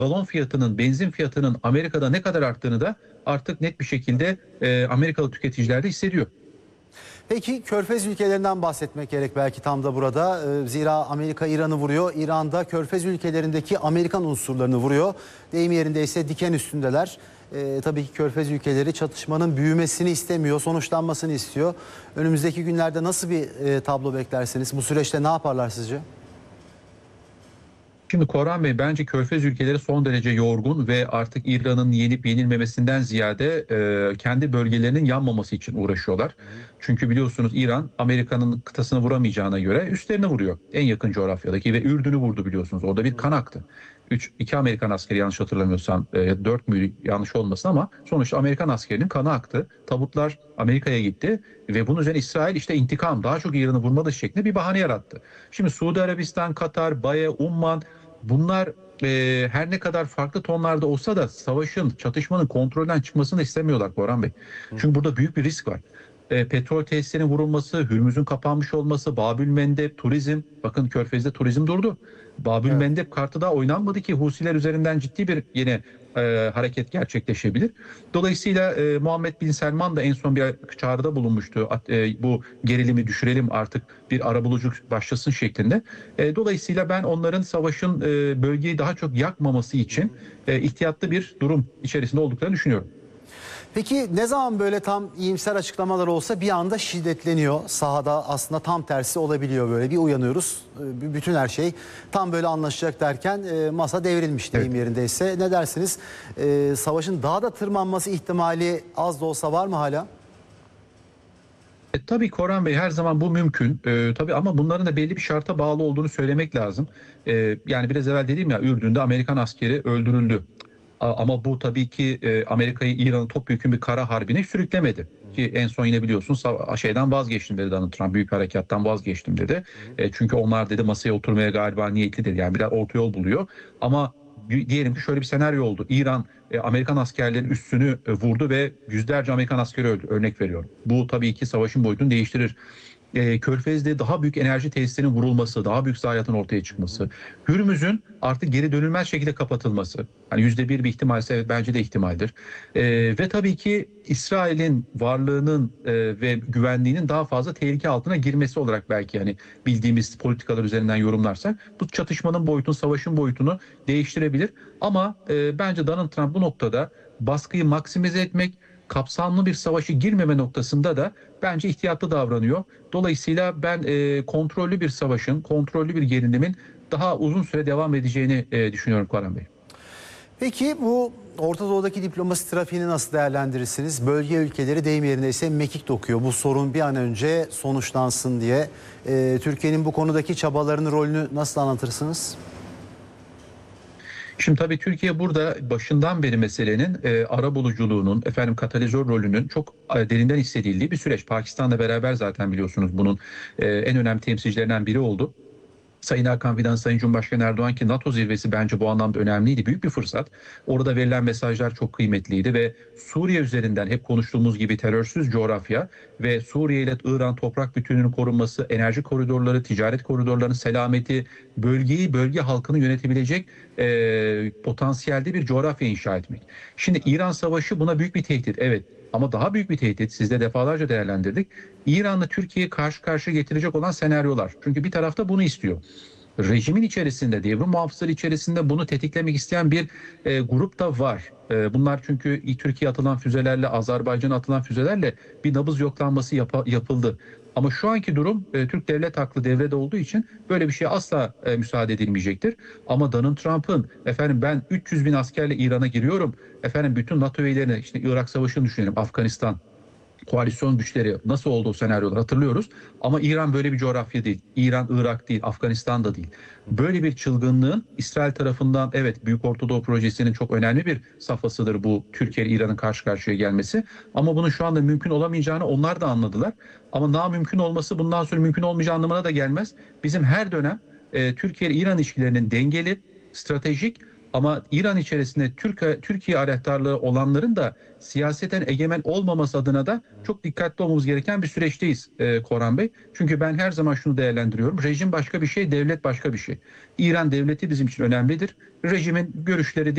galon fiyatının, benzin fiyatının Amerika'da ne kadar arttığını da artık net bir şekilde Amerikalı tüketiciler de hissediyor. Peki Körfez ülkelerinden bahsetmek gerek belki tam da burada. Zira Amerika İran'ı vuruyor. İran da Körfez ülkelerindeki Amerikan unsurlarını vuruyor. Deyim yerindeyse diken üstündeler. Tabii ki Körfez ülkeleri çatışmanın büyümesini istemiyor, sonuçlanmasını istiyor. Önümüzdeki günlerde nasıl bir tablo beklersiniz? Bu süreçte ne yaparlar sizce? Şimdi Korhan Bey, bence Körfez ülkeleri son derece yorgun ve artık İran'ın yenip yenilmemesinden ziyade kendi bölgelerinin yanmaması için uğraşıyorlar. Çünkü biliyorsunuz İran Amerika'nın kıtasını vuramayacağına göre üstlerine vuruyor. En yakın coğrafyadaki ve Ürdün'ü vurdu biliyorsunuz. Orada bir kan aktı. 2 Amerikan askeri, yanlış hatırlamıyorsam 4 mü, yanlış olmasın, ama sonuçta Amerikan askerinin kanı aktı. Tabutlar Amerika'ya gitti ve bunun üzerine İsrail işte intikam, daha çok İran'ı vurmalı şeklinde bir bahane yarattı. Şimdi Suudi Arabistan, Katar, Baye, Umman, bunlar her ne kadar farklı tonlarda olsa da savaşın, çatışmanın kontrolden çıkmasını da istemiyorlar Korhan Bey. Çünkü burada büyük bir risk var. Petrol tesislerinin vurulması, Hürmüz'ün kapanmış olması, Babül Mendeb, turizm. Bakın Körfez'de turizm durdu. Babül Evet. Mendeb kartı daha oynanmadı ki Husiler üzerinden ciddi bir yine hareket gerçekleşebilir. Dolayısıyla Muhammed Bin Selman da en son bir çağrıda bulunmuştu. Bu gerilimi düşürelim, artık bir arabuluculuk başlasın şeklinde. Dolayısıyla ben onların savaşın bölgeyi daha çok yakmaması için ihtiyatlı bir durum içerisinde olduklarını düşünüyorum. Peki ne zaman böyle tam iyimser açıklamalar olsa bir anda şiddetleniyor. Sahada aslında tam tersi olabiliyor böyle. Bir uyanıyoruz, bütün her şey tam böyle anlaşacak derken masa devrilmiş deyim yerindeyse. Ne dersiniz? Savaşın daha da tırmanması ihtimali az da olsa var mı hala? Tabii Korhan Bey, her zaman bu mümkün. Tabii ama bunların da belli bir şarta bağlı olduğunu söylemek lazım. Yani biraz evvel dediğim ya, Ürdün'de Amerikan askeri öldürüldü. Ama bu tabii ki Amerika'yı, İran'ı topyekun bir kara harbine sürüklemedi. Ki en son yine biliyorsunuz şeyden vazgeçtim dedi Donald Trump, büyük harekattan vazgeçtim dedi. Çünkü onlar dedi masaya oturmaya galiba niyetli dedi. Yani biraz orta yol buluyor. Ama diyelim ki şöyle bir senaryo oldu. İran Amerikan askerlerinin üssünü vurdu ve yüzlerce Amerikan askeri öldü. Örnek veriyorum. Bu tabii ki savaşın boyutunu değiştirir. Körfez'de daha büyük enerji tesislerinin vurulması, daha büyük zayiatın ortaya çıkması, Hürmüz'ün artık geri dönülmez şekilde kapatılması, hani %1 bir ihtimalse evet, bence de ihtimaldir. Ve tabii ki İsrail'in varlığının ve güvenliğinin daha fazla tehlike altına girmesi olarak, belki hani bildiğimiz politikalar üzerinden yorumlarsak, bu çatışmanın boyutunu, savaşın boyutunu değiştirebilir. Ama bence Donald Trump bu noktada baskıyı maksimize etmek, kapsamlı bir savaşı girmeme noktasında da bence ihtiyatlı davranıyor. Dolayısıyla ben kontrollü bir savaşın, kontrollü bir gerilimin daha uzun süre devam edeceğini düşünüyorum Karan Bey. Peki bu Orta Doğu'daki diplomasi trafiğini nasıl değerlendirirsiniz? Bölge ülkeleri deyim yerindeyse mekik dokuyor. Bu sorun bir an önce sonuçlansın diye. Türkiye'nin bu konudaki çabalarını, rolünü nasıl anlatırsınız? Şimdi tabii Türkiye burada başından beri meselenin arabuluculuğunun, katalizör rolünün çok derinden hissedildiği bir süreç. Pakistan'la beraber zaten biliyorsunuz bunun en önemli temsilcilerinden biri oldu. Sayın Hakan Fidan, Sayın Cumhurbaşkanı Erdoğan, ki NATO zirvesi bence bu anlamda önemliydi. Büyük bir fırsat. Orada verilen mesajlar çok kıymetliydi ve Suriye üzerinden hep konuştuğumuz gibi terörsüz coğrafya ve Suriye ile İran toprak bütünlüğünün korunması, enerji koridorları, ticaret koridorlarının selameti, bölgeyi, bölge halkını yönetebilecek potansiyelde bir coğrafya inşa etmek. Şimdi İran Savaşı buna büyük bir tehdit. Evet. Ama daha büyük bir tehdit, siz de defalarca değerlendirdik, İran'la Türkiye'yi karşı karşıya getirecek olan senaryolar. Çünkü bir tarafta bunu istiyor. Rejimin içerisinde, devrim muhafızları içerisinde bunu tetiklemek isteyen bir grup da var. Bunlar çünkü Türkiye'ye atılan füzelerle, Azerbaycan'a atılan füzelerle bir nabız yoklanması yapıldı. Ama şu anki durum Türk devlet aklı devrede olduğu için böyle bir şeye asla müsaade edilmeyecektir. Ama Donald Trump'ın ben 300 bin askerle İran'a giriyorum, bütün NATO üyelerini, işte Irak Savaşı'nı düşünelim, Afganistan, koalisyon güçleri nasıl oldu, o senaryoları hatırlıyoruz. Ama İran böyle bir coğrafya değil. İran, Irak değil, Afganistan da değil. Böyle bir çılgınlığın İsrail tarafından, evet, Büyük Orta Doğu Projesi'nin çok önemli bir safhasıdır bu, Türkiye ile İran'ın karşı karşıya gelmesi. Ama bunun şu anda mümkün olamayacağını onlar da anladılar. Ama daha mümkün olması bundan sonra mümkün olmayacağı anlamına da gelmez. Bizim her dönem Türkiye ile İran ilişkilerinin dengeli, stratejik Ama İran içerisinde Türkiye aleyhtarlığı olanların da siyaseten egemen olmaması adına da çok dikkatli olmamız gereken bir süreçteyiz Korhan Bey. Çünkü ben her zaman şunu değerlendiriyorum. Rejim başka bir şey, devlet başka bir şey. İran devleti bizim için önemlidir. Rejimin görüşleri